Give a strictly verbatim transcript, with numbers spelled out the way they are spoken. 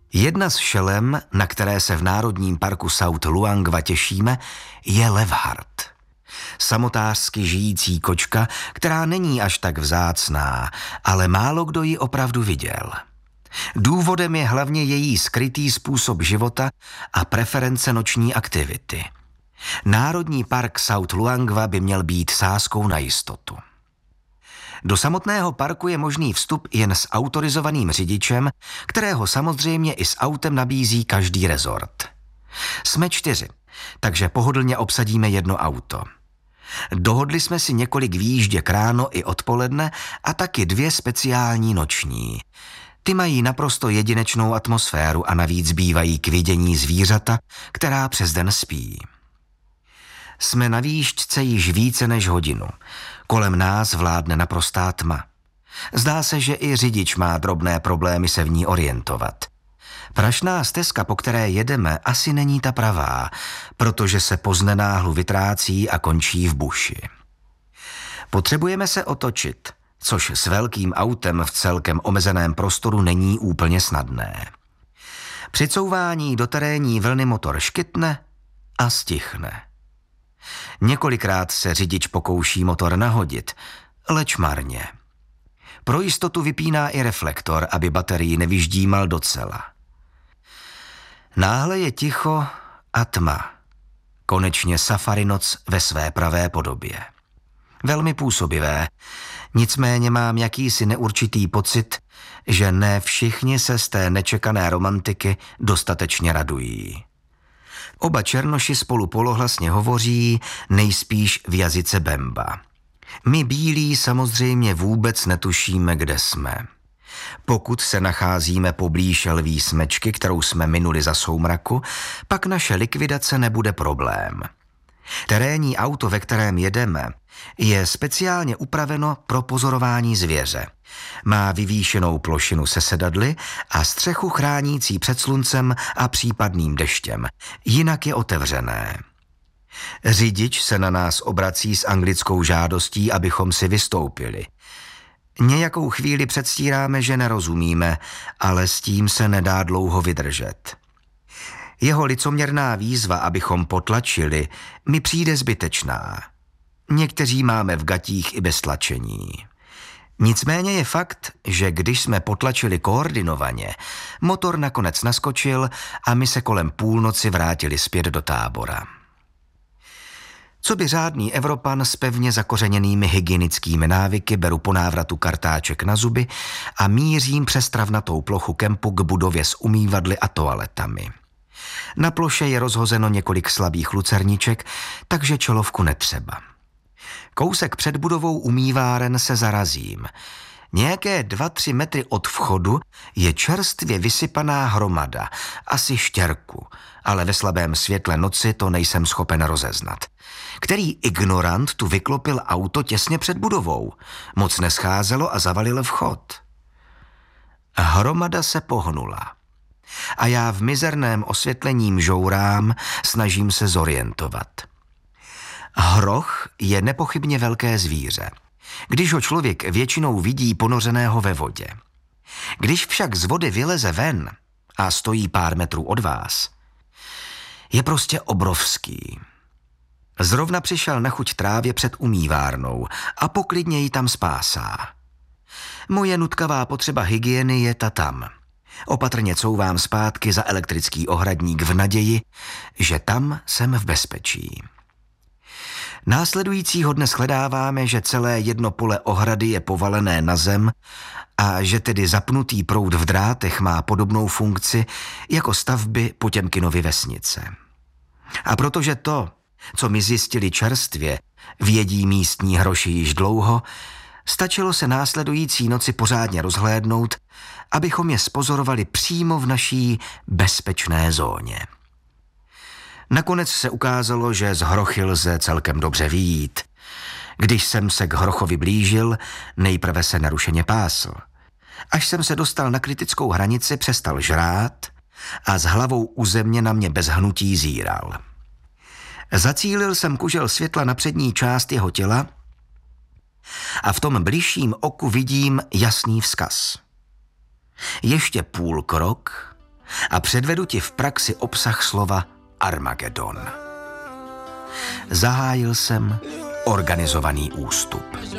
Jedna z šelem, na které se v Národním parku South Luangwa těšíme, je levhart. Samotářsky žijící kočka, která není až tak vzácná, ale málo kdo ji opravdu viděl. Důvodem je hlavně její skrytý způsob života a preference noční aktivity. Národní park South Luangwa by měl být sázkou na jistotu. Do samotného parku je možný vstup jen s autorizovaným řidičem, kterého samozřejmě i s autem nabízí každý rezort. Jsme čtyři, takže pohodlně obsadíme jedno auto. Dohodli jsme si několik výjížděk ráno i odpoledne a taky dvě speciální noční. Ty mají naprosto jedinečnou atmosféru a navíc bývají k vidění zvířata, která přes den spí. Jsme na výšce již více než hodinu. Kolem nás vládne naprostá tma. Zdá se, že i řidič má drobné problémy se v ní orientovat. Prašná stezka, po které jedeme, asi není ta pravá, protože se poznenáhlu vytrácí a končí v buši. Potřebujeme se otočit, což s velkým autem v celkem omezeném prostoru není úplně snadné. Při couvání do terénní vlny motor škytne a stichne. Několikrát se řidič pokouší motor nahodit, leč marně. Pro jistotu vypíná i reflektor, aby baterii nevyždímal docela. Náhle je ticho a tma. Konečně safari noc ve své pravé podobě. Velmi působivé, nicméně mám jakýsi neurčitý pocit, že ne všichni se z té nečekané romantiky dostatečně radují. Oba černoši spolu polohlasně hovoří, nejspíš v jazyce Bemba. My bílí samozřejmě vůbec netušíme, kde jsme. Pokud se nacházíme poblíž lví smečky, kterou jsme minuli za soumraku, pak naše likvidace nebude problém. Terénní auto, ve kterém jedeme, je speciálně upraveno pro pozorování zvěře. Má vyvýšenou plošinu se sedadly a střechu chránící před sluncem a případným deštěm, jinak je otevřené. Řidič se na nás obrací s anglickou žádostí, abychom si vystoupili. Nějakou chvíli předstíráme, že nerozumíme, ale s tím se nedá dlouho vydržet. Jeho licoměrná výzva, abychom potlačili, mi přijde zbytečná. Někteří máme v gatích i bez tlačení. Nicméně je fakt, že když jsme potlačili koordinovaně, motor nakonec naskočil a my se kolem půlnoci vrátili zpět do tábora. Co by řádný Evropan s pevně zakořeněnými hygienickými návyky beru po návratu kartáček na zuby a mířím přes travnatou plochu kempu k budově s umývadly a toaletami. Na ploše je rozhozeno několik slabých lucerniček, takže čelovku netřeba. Kousek před budovou umýváren se zarazím. Nějaké dva, tři metry od vchodu je čerstvě vysypaná hromada, asi štěrku, ale ve slabém světle noci to nejsem schopen rozeznat. Který ignorant tu vyklopil auto těsně před budovou, moc nescházelo a zavalil vchod. Hromada se pohnula. A já v mizerném osvětlení mžourám, snažím se zorientovat. Hroch je nepochybně velké zvíře, když ho člověk většinou vidí ponořeného ve vodě. Když však z vody vyleze ven a stojí pár metrů od vás, je prostě obrovský. Zrovna přišel na chuť trávě před umývárnou a poklidně ji tam spásá. Moje nutkavá potřeba hygieny je ta tam. Opatrně couvám zpátky za elektrický ohradník v naději, že tam jsem v bezpečí. Následujícího dne shledáváme, že celé jedno pole ohrady je povalené na zem a že tedy zapnutý proud v drátech má podobnou funkci jako stavby Potěmkinovy vesnice. A protože to, co my zjistili čerstvě, vědí místní hroši již dlouho, stačilo se následující noci pořádně rozhlédnout, abychom je spozorovali přímo v naší bezpečné zóně. Nakonec se ukázalo, že z hrochy lze celkem dobře vyjít. Když jsem se k hrochovi blížil, nejprve se narušeně pásl. Až jsem se dostal na kritickou hranici, přestal žrát a s hlavou u země na mě bez hnutí zíral. Zacílil jsem kužel světla na přední část jeho těla a v tom bližším oku vidím jasný vzkaz. Ještě půl krok a předvedu ti v praxi obsah slova Armagedon. Zahájil jsem organizovaný ústup.